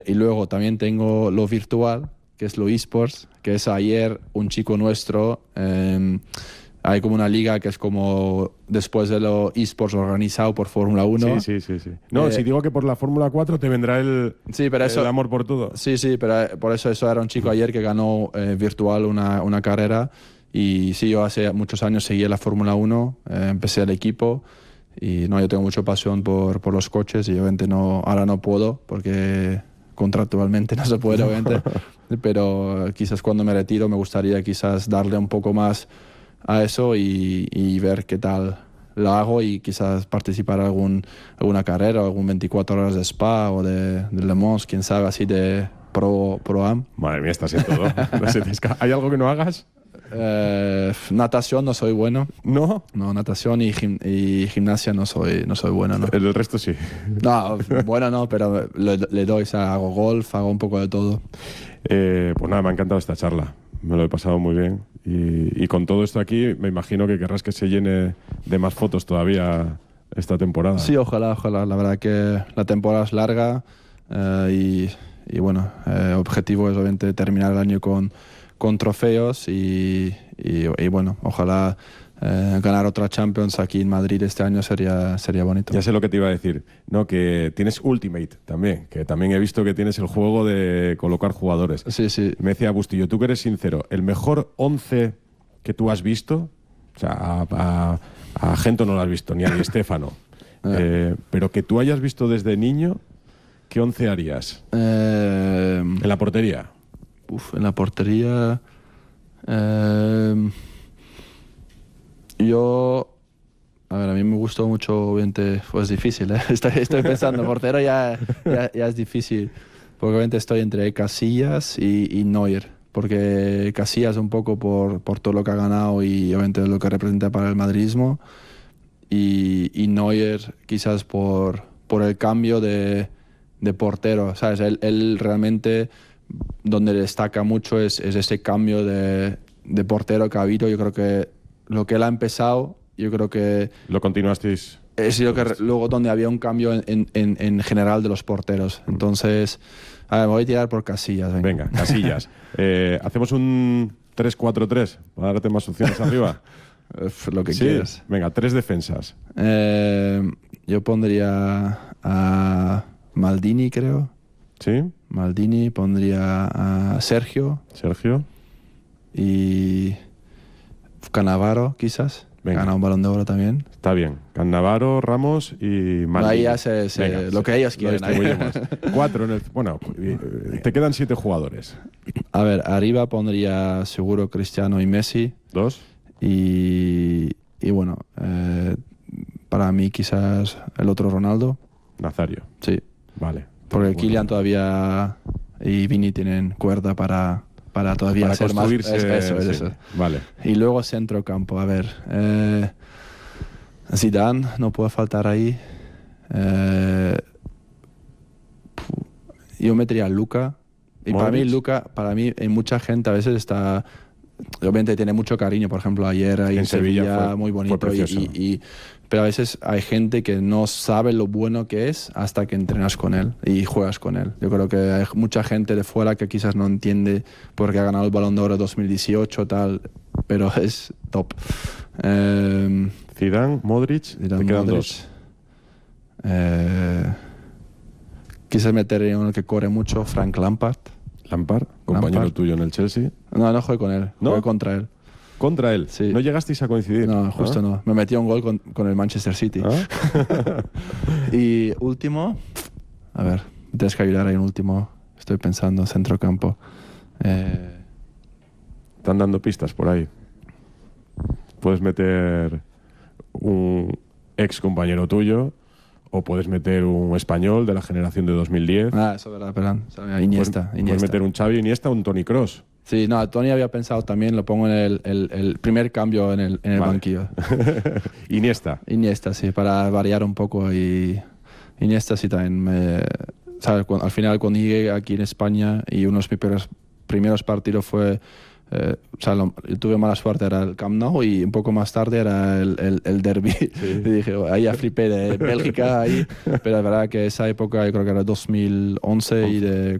Y luego también tengo lo virtual, que es lo eSports, que es ayer un chico nuestro, hay como una liga que es como después de lo eSports organizado por Fórmula 1. Sí. No, si digo que por la Fórmula 4 te vendrá el amor por todo. Sí, pero por eso era un chico ayer que ganó virtual una carrera. Y sí, yo hace muchos años seguí la Fórmula 1, empecé el equipo. Y no, yo tengo mucha pasión por los coches y obviamente ahora no puedo porque contractualmente no se puede, obviamente. Pero quizás cuando me retiro me gustaría quizás darle un poco más a eso y ver qué tal lo hago y quizás participar en alguna carrera, algún 24 horas de Spa o de Le Mans, quién sabe, así de Pro-Am. Madre mía, estás en todo. ¿Hay algo que no hagas? Natación no soy bueno. ¿No? No, natación y gimnasia no soy bueno, ¿no? El resto sí. No, bueno no, pero le doy, o sea, hago golf, hago un poco de todo. Pues nada, me ha encantado esta charla. Me lo he pasado muy bien. Y con todo esto aquí, me imagino que querrás que se llene de más fotos todavía esta temporada. Sí, ojalá. La verdad que la temporada es larga y bueno, objetivo es obviamente terminar el año con trofeos y bueno, ojalá ganar otra Champions aquí en Madrid este año sería bonito. Ya sé lo que te iba a decir, no, que tienes Ultimate también, que también he visto que tienes el juego de colocar jugadores. Sí. Me decía Bustillo, tú que eres sincero, el mejor 11 que tú has visto, o sea, a Gento no lo has visto, ni a Di Stéfano, pero que tú hayas visto desde niño, ¿qué 11 harías? En la portería. En la portería... a mí me gustó mucho, obviamente, pues difícil, ¿eh? Estoy pensando, portero ya es difícil, porque obviamente estoy entre Casillas y Neuer, porque Casillas un poco por todo lo que ha ganado y obviamente lo que representa para el madridismo, y Neuer quizás por el cambio de portero, ¿sabes? Él realmente, donde destaca mucho es ese cambio de portero que ha habido. Yo creo que lo que él ha empezado, yo creo que... ¿Lo continuasteis? Es lo que luego donde había un cambio en general de los porteros. Entonces, me voy a tirar por Casillas. Venga, Casillas. ¿Hacemos un 3-4-3 para darte más opciones arriba? Lo que quieras. Venga, 3 defensas. Yo pondría a Maldini, creo. ¿Sí? Maldini, pondría a Sergio. Y Cannavaro, quizás. Gana un Balón de Oro también. Está bien. Cannavaro, Ramos y Maldini. Ahí ya lo que ellos quieren. 4 en el... Bueno, te quedan 7 jugadores. A ver, arriba pondría seguro Cristiano y Messi. 2. Y bueno, para mí quizás el otro Ronaldo. Nazario. Sí. Vale. Porque Kylian todavía y Vini tienen cuerda para todavía para ser más. Eso. Vale. Y luego centrocampo, a ver. Zidane no puede faltar ahí. Yo metería a Luka. Y para mí hay mucha gente a veces está... Obviamente tiene mucho cariño, por ejemplo, ayer ahí en Sevilla fue, muy bonito. Pero a veces hay gente que no sabe lo bueno que es hasta que entrenas con él y juegas con él. Yo creo que hay mucha gente de fuera que quizás no entiende por qué ha ganado el Balón de Oro 2018, tal, pero es top. Zidane, Modric, te quedan 2. Quise meter en uno que corre mucho, Frank Lampard. Compañero tuyo en el Chelsea. No jugué con él, ¿No? jugué contra él. ¿Contra él? Sí. ¿No llegasteis a coincidir? No, justo no. Me metió un gol con el Manchester City. Y último, a ver, tienes que ayudar ahí en último. Estoy pensando, centrocampo. Están dando pistas por ahí. Puedes meter un ex compañero tuyo o puedes meter un español de la generación de 2010. Eso es verdad, Iniesta. Puedes meter un Xavi, Iniesta o un Toni Kroos. Sí, no, Toni había pensado también, lo pongo en el primer cambio en el banquillo. Iniesta, sí, para variar un poco. Y Iniesta sí también. ¿Sabes? Al final, cuando llegué aquí en España y uno de mis primeros partidos fue O sea, yo tuve mala suerte, era el Camp Nou y un poco más tarde era el Derby. Sí. Y dije, ahí ya flipé de Bélgica ahí, pero la verdad que esa época yo creo que era 2011 y de